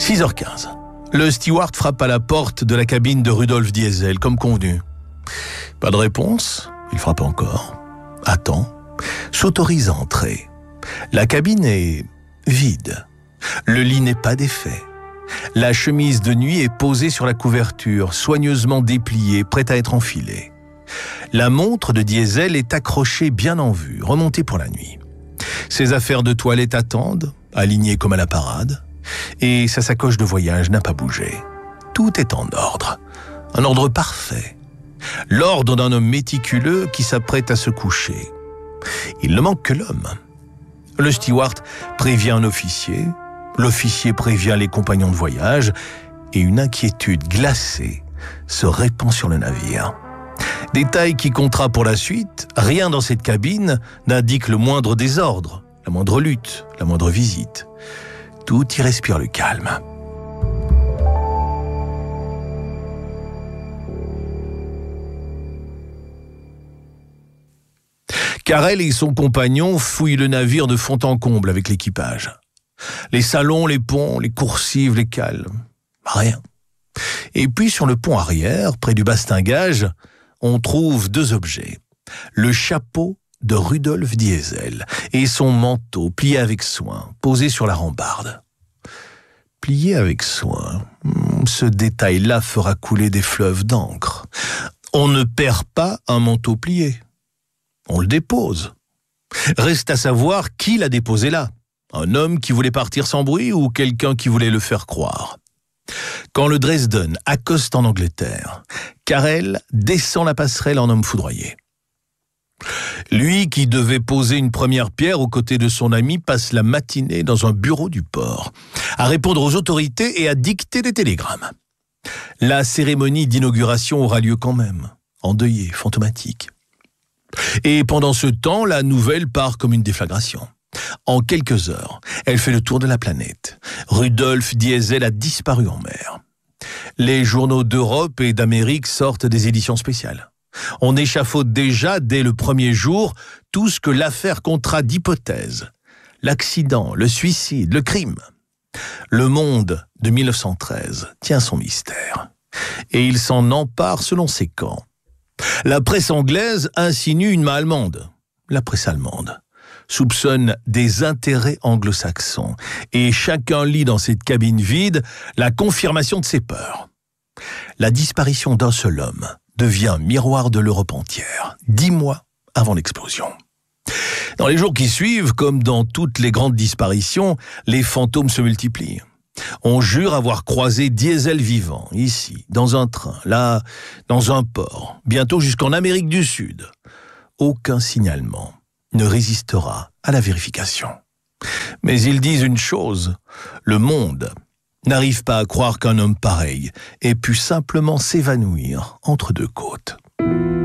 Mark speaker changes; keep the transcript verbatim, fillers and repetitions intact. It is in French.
Speaker 1: six heures quinze. Le steward frappe à la porte de la cabine de Rudolf Diesel, comme convenu. Pas de réponse, il frappe encore, attend, s'autorise à entrer. La cabine est vide. Le lit n'est pas défait. La chemise de nuit est posée sur la couverture, soigneusement dépliée, prête à être enfilée. La montre de Diesel est accrochée bien en vue, remontée pour la nuit. Ses affaires de toilette attendent, alignées comme à la parade, et sa sacoche de voyage n'a pas bougé. Tout est en ordre, un ordre parfait. L'ordre d'un homme méticuleux qui s'apprête à se coucher. Il ne manque que l'homme. Le steward prévient un officier, l'officier prévient les compagnons de voyage, et une inquiétude glacée se répand sur le navire. Détail qui comptera pour la suite, rien dans cette cabine n'indique le moindre désordre, la moindre lutte, la moindre visite. Tout y respire le calme. Karel et son compagnon fouillent le navire de fond en comble avec l'équipage. Les salons, les ponts, les coursives, les cales, rien. Et puis sur le pont arrière, près du bastingage, on trouve deux objets. Le chapeau de Rudolf Diesel et son manteau plié avec soin, posé sur la rambarde. Plié avec soin, ce détail-là fera couler des fleuves d'encre. On ne perd pas un manteau plié. On le dépose. Reste à savoir qui l'a déposé là. Un homme qui voulait partir sans bruit ou quelqu'un qui voulait le faire croire. Quand le Dresden accoste en Angleterre, Karel descend la passerelle en homme foudroyé. Lui qui devait poser une première pierre aux côtés de son ami passe la matinée dans un bureau du port, à répondre aux autorités et à dicter des télégrammes. La cérémonie d'inauguration aura lieu quand même, endeuillée, fantomatique. Et pendant ce temps, la nouvelle part comme une déflagration. En quelques heures, elle fait le tour de la planète. Rudolf Diesel a disparu en mer. Les journaux d'Europe et d'Amérique sortent des éditions spéciales. On échafaude déjà, dès le premier jour, tout ce que l'affaire comptera d'hypothèses. L'accident, le suicide, le crime. Le Monde de mille neuf cent treize tient son mystère. Et il s'en empare selon ses camps. La presse anglaise insinue une main allemande. La presse allemande soupçonne des intérêts anglo-saxons. Et chacun lit dans cette cabine vide la confirmation de ses peurs. La disparition d'un seul homme devient miroir de l'Europe entière, dix mois avant l'explosion. Dans les jours qui suivent, comme dans toutes les grandes disparitions, les fantômes se multiplient. On jure avoir croisé Diesel vivant, ici, dans un train, là, dans un port, bientôt jusqu'en Amérique du Sud. Aucun signalement ne résistera à la vérification. Mais ils disent une chose, le monde n'arrive pas à croire qu'un homme pareil ait pu simplement s'évanouir entre deux côtes.